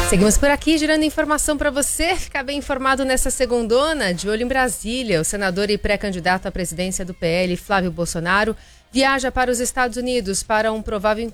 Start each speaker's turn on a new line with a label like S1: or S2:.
S1: Seguimos por aqui, gerando informação para você ficar bem informado nessa segundona. De olho em Brasília, o senador e pré-candidato à presidência do PL, Flávio Bolsonaro, viaja para os Estados Unidos para um provável